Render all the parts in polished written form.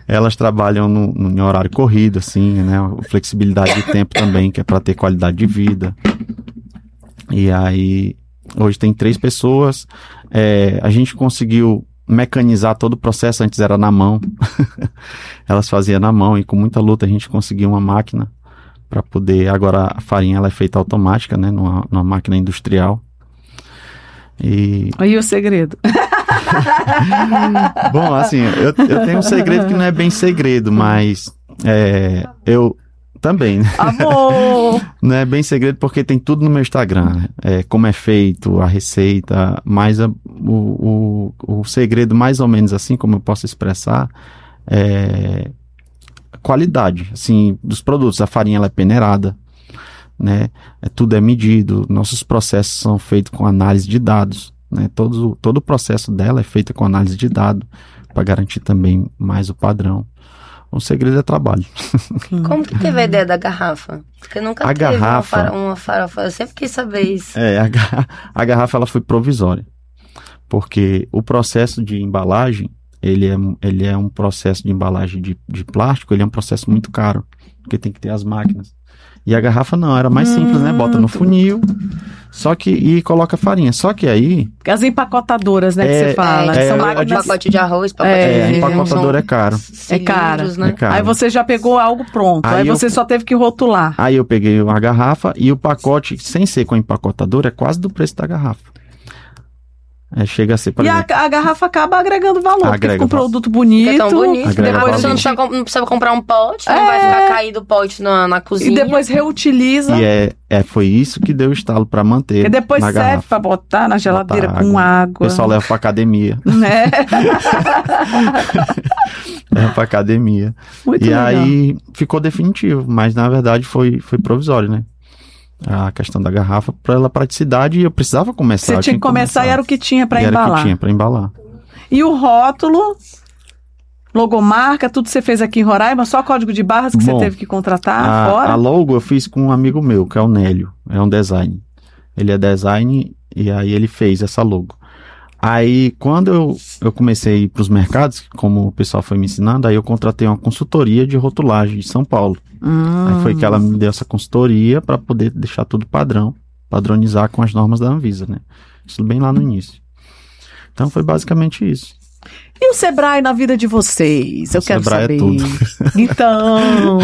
Elas trabalham em horário corrido, assim, né? Flexibilidade de tempo também, que é para ter qualidade de vida. E aí, hoje tem 3 pessoas. A gente conseguiu mecanizar todo o processo, antes era na mão. Elas faziam na mão e com muita luta a gente conseguiu uma máquina para poder... Agora a farinha ela é feita automática, né? Numa máquina industrial. E o segredo? Bom, assim, eu tenho um segredo que não é bem segredo, mas eu também, né? Amor! Não é bem segredo porque tem tudo no meu Instagram, como é feito, a receita, mas o segredo, mais ou menos assim, como eu posso expressar, é qualidade, assim, dos produtos. A farinha ela é peneirada, né? Tudo é medido, nossos processos são feitos com análise de dados, né? Todo o processo dela é feito com análise de dados, para garantir também mais o padrão. O segredo é trabalho. Como que teve a ideia da garrafa? Porque nunca teve uma farofa. Eu sempre quis saber isso. A garrafa ela foi provisória. Porque o processo de embalagem, ele é um processo de embalagem de plástico, ele é um processo muito caro. Porque tem que ter as máquinas. E a garrafa não, era mais simples, né? Bota no funil, e coloca farinha. Só que aí... As empacotadoras, né, que você fala. São máquinas... Pacote de arroz, pacote de feijão. Empacotadora é caro. É caro, né? É caro. Aí você já pegou algo pronto, aí você só teve que rotular. Aí eu peguei a garrafa e o pacote, sem ser com a empacotadora, é quase do preço da garrafa. Chega a ser, por exemplo, a garrafa acaba agregando valor, porque fica um produto bonito. É tão bonito. Depois você não precisa comprar um pote, não vai ficar caído o pote na cozinha. E depois reutiliza. E foi isso que deu estalo para manter. E depois serve para botar na geladeira com água. O pessoal leva para academia. Né? Leva para academia. Muito legal. Aí ficou definitivo, mas na verdade foi provisório, né? A questão da garrafa, pela praticidade, eu precisava começar. Você tinha que começar e era o que tinha para embalar. Era o que tinha para embalar. E o rótulo, logomarca, tudo você fez aqui em Roraima, só código de barras que você teve que contratar fora? A logo eu fiz com um amigo meu, que é o Nélio, é um design. Ele é design e aí ele fez essa logo. Aí, quando eu comecei a ir para os mercados, como o pessoal foi me ensinando, aí eu contratei uma consultoria de rotulagem de São Paulo. Aí foi que ela me deu essa consultoria para poder deixar tudo padronizar com as normas da Anvisa, né? Isso bem lá no início. Então, foi basicamente isso. E o Sebrae na vida de vocês? Eu quero saber. O Sebrae é tudo. Então...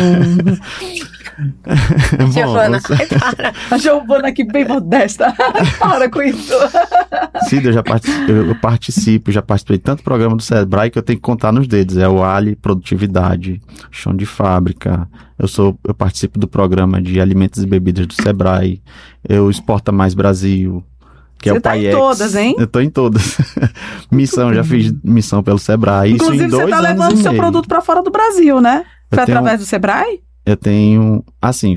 Giovana, a Giovana aqui bem modesta. Para com isso. Cida, eu já participei de tanto programa do Sebrae que eu tenho que contar nos dedos. É o Ali, Produtividade, Chão de Fábrica. Eu participo do programa de alimentos e bebidas do Sebrae. Eu Exporta Mais Brasil. Que você é o PAIEX. Tá em todas, hein? Eu tô em todas. Já fiz missão pelo Sebrae. Inclusive, isso em 2 você tá anos levando seu produto para fora do Brasil, né? Foi através do Sebrae? Eu tenho, assim,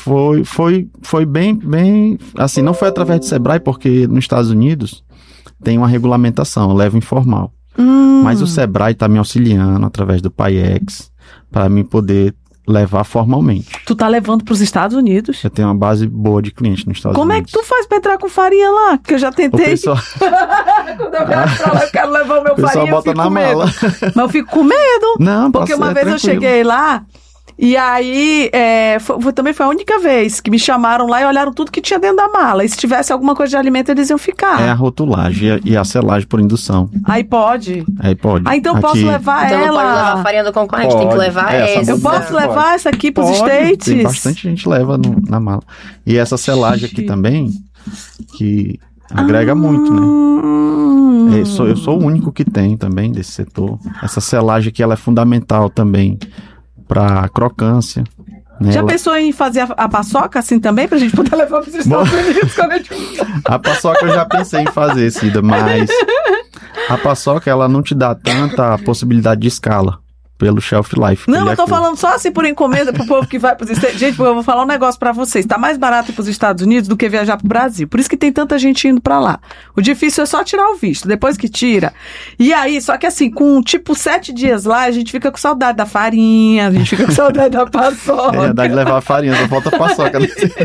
foi bem, assim, não foi através do Sebrae, porque nos Estados Unidos tem uma regulamentação, eu levo informal. Mas o Sebrae tá me auxiliando através do PAIEX para mim poder levar formalmente. Tu tá levando pros Estados Unidos? Eu tenho uma base boa de cliente nos Estados Unidos. Como é que tu faz pra entrar com farinha lá? Que eu já tentei. O pessoal... Quando eu viajo pra lá, eu quero levar o meu farinha, eu fico com medo. Mas eu fico com medo. Não, porque uma vez tranquilo. Eu cheguei lá... E aí, também foi a única vez que me chamaram lá e olharam tudo que tinha dentro da mala. E se tivesse alguma coisa de alimento, eles iam ficar. É a rotulagem e a selagem por indução. Aí pode? Aí pode. Ah, então eu posso levar então ela? Então não pode levar a farinha do concorrente, tem que levar essa. Eu posso levar essa aqui pros States? Tem bastante gente leva na mala. E essa selagem aqui também, que agrega muito, né? Eu sou o único que tem também desse setor. Essa selagem aqui, ela é fundamental também para crocância. Né? Já pensou em fazer a paçoca assim também, pra gente poder levar para os Estados Unidos quando a gente... A paçoca eu já pensei em fazer, Cida, mas a paçoca ela não te dá tanta possibilidade de escala pelo shelf life. Não, eu tô falando só assim por encomenda pro povo que vai pros Estados Unidos. Gente, eu vou falar um negócio pra vocês. Tá mais barato ir pros Estados Unidos do que viajar pro Brasil. Por isso que tem tanta gente indo pra lá. O difícil é só tirar o visto. Depois que tira. E aí, só que assim, com tipo 7 dias lá, a gente fica com saudade da farinha, a gente fica com saudade da paçoca. É, dá de levar a farinha, só falta a paçoca.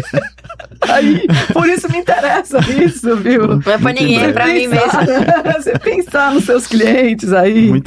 Aí, por isso me interessa isso, viu? Não é pra ninguém, é pra mim mesmo. Você pensar nos seus clientes aí. Muito